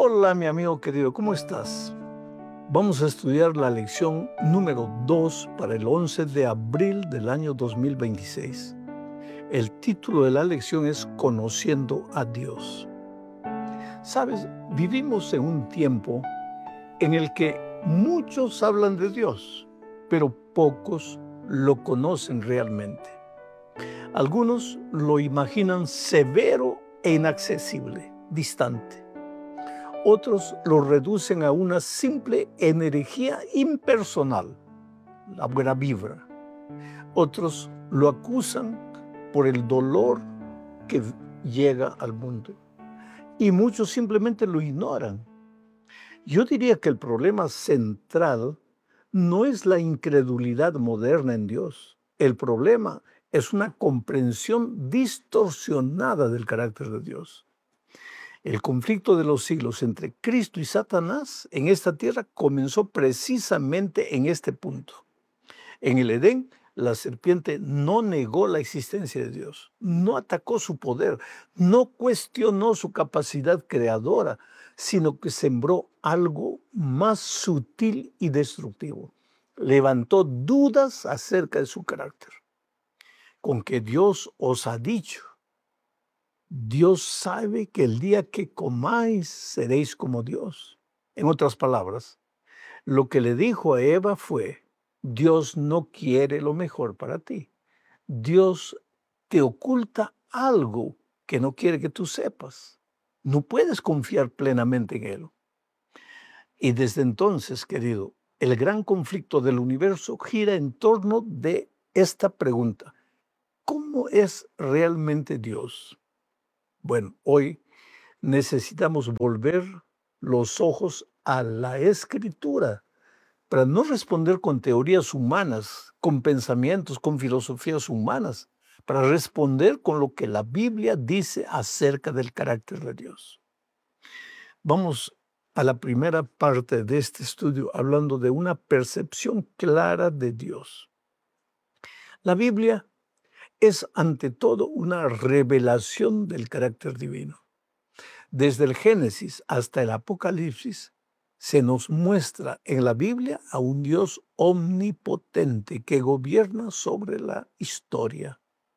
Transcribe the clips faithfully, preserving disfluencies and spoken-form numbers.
Hola, mi amigo querido, ¿cómo estás? Vamos a estudiar la lección número dos para el once de abril del año dos mil veintiséis. El título de la lección es Conociendo a Dios. Sabes, vivimos en un tiempo en el que muchos hablan de Dios, pero pocos lo conocen realmente. Algunos lo imaginan severo e inaccesible, distante. Otros lo reducen a una simple energía impersonal, la buena vibra. Otros lo acusan por el dolor que llega al mundo. Y muchos simplemente lo ignoran. Yo diría que el problema central no es la incredulidad moderna en Dios. El problema es una comprensión distorsionada del carácter de Dios. El conflicto de los siglos entre Cristo y Satanás en esta tierra comenzó precisamente en este punto. En el Edén, la serpiente no negó la existencia de Dios, no atacó su poder, no cuestionó su capacidad creadora, sino que sembró algo más sutil y destructivo. Levantó dudas acerca de su carácter. Con que Dios os ha dicho: Dios sabe que el día que comáis seréis como Dios. En otras palabras, lo que le dijo a Eva fue: Dios no quiere lo mejor para ti. Dios te oculta algo que no quiere que tú sepas. No puedes confiar plenamente en Él. Y desde entonces, querido, el gran conflicto del universo gira en torno de esta pregunta: ¿cómo es realmente Dios? Bueno, hoy necesitamos volver los ojos a la Escritura para no responder con teorías humanas, con pensamientos, con filosofías humanas, para responder con lo que la Biblia dice acerca del carácter de Dios. Vamos a la primera parte de este estudio hablando de una percepción clara de Dios. La Biblia es ante todo una revelación del carácter divino. Desde el Génesis hasta el Apocalipsis, se nos muestra en la Biblia a un Dios omnipotente que gobierna sobre la historia.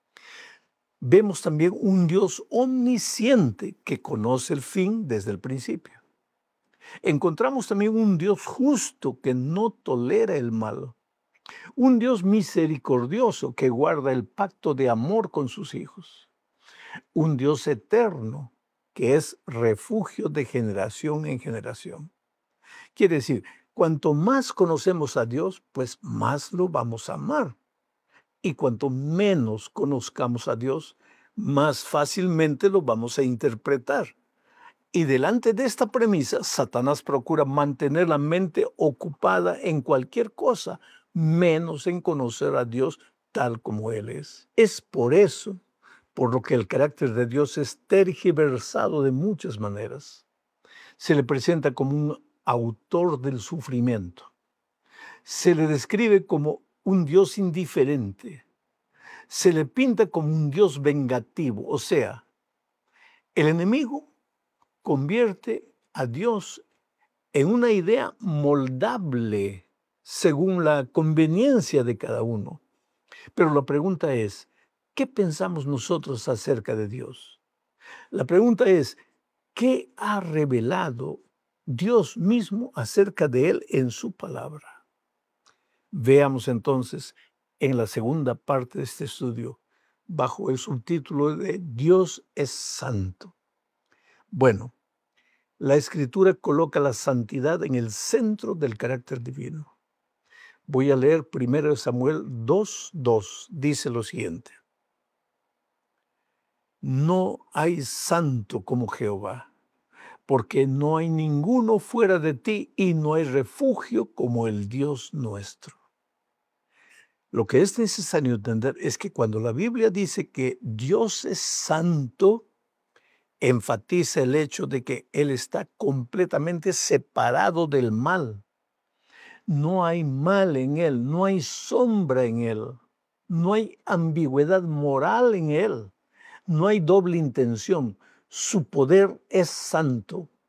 Vemos también un Dios omnisciente que conoce el fin desde el principio. Encontramos también un Dios justo que no tolera el mal. Un Dios misericordioso que guarda el pacto de amor con sus hijos. Un Dios eterno que es refugio de generación en generación. Quiere decir, cuanto más conocemos a Dios, pues más lo vamos a amar. Y cuanto menos conozcamos a Dios, más fácilmente lo vamos a interpretar. Y delante de esta premisa, Satanás procura mantener la mente ocupada en cualquier cosa, menos en conocer a Dios tal como Él es. Es por eso por lo que el carácter de Dios es tergiversado de muchas maneras. Se le presenta como un autor del sufrimiento. Se le describe como un Dios indiferente. Se le pinta como un Dios vengativo, o sea, el enemigo convierte a Dios en una idea moldable según la conveniencia de cada uno. Pero la pregunta es, ¿qué pensamos nosotros acerca de Dios? La pregunta es, ¿qué ha revelado Dios mismo acerca de Él en su palabra? Veamos entonces en la segunda parte de este estudio, bajo el subtítulo de Dios es santo. Bueno, la Escritura coloca la santidad en el centro del carácter divino. Voy a leer primero Samuel dos dos. Dice lo siguiente: No hay santo como Jehová, porque no hay ninguno fuera de ti y no hay refugio como el Dios nuestro. Lo que es necesario entender es que cuando la Biblia dice que Dios es santo, enfatiza el hecho de que Él está completamente separado del mal. No hay mal en Él, no hay sombra en Él, no hay ambigüedad moral en Él, no hay doble intención. Su poder es santo.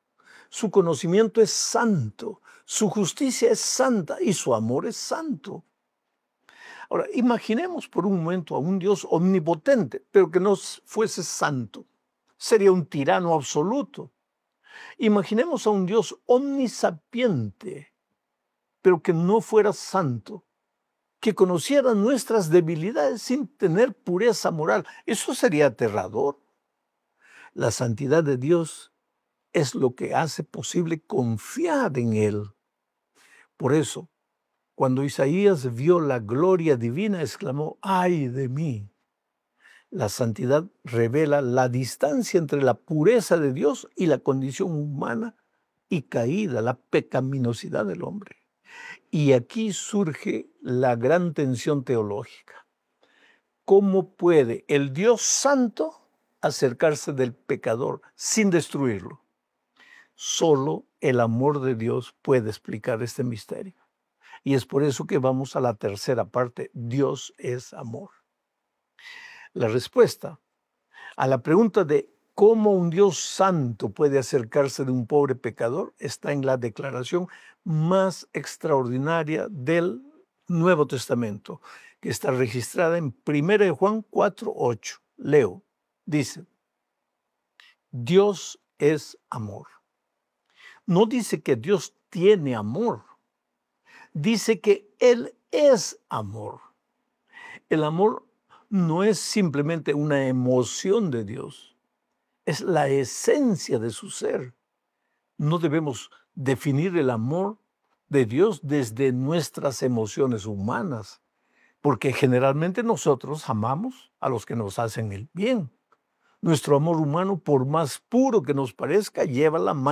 Su conocimiento es santo, su justicia es santa y su amor es santo. Ahora, imaginemos por un momento a un Dios omnipotente, pero que no fuese santo. Sería un tirano absoluto. Imaginemos a un Dios omnisapiente, pero que no fuera santo, que conociera nuestras debilidades sin tener pureza moral. Eso sería aterrador. La santidad de Dios es lo que hace posible confiar en Él. Por eso, cuando Isaías vio la gloria divina, exclamó, ¡ay de mí! La santidad revela la distancia entre la pureza de Dios y la condición humana y caída, la pecaminosidad del hombre. Y aquí surge la gran tensión teológica. ¿Cómo puede el Dios santo acercarse del pecador sin destruirlo? Solo el amor de Dios puede explicar este misterio. Y es por eso que vamos a la tercera parte. Dios es amor. La respuesta a la pregunta de cómo un Dios santo puede acercarse de un pobre pecador está en la declaración más extraordinaria del Nuevo Testamento, que está registrada en primera de Juan cuatro, ocho. Leo, dice, Dios es amor. No dice que Dios tiene amor, dice que Él es amor. El amor no es simplemente una emoción de Dios, es la esencia de su ser. No debemos definir el amor de Dios desde nuestras emociones humanas, porque generalmente nosotros amamos a los que nos hacen el bien. Nuestro amor humano, por más puro que nos parezca, lleva la mano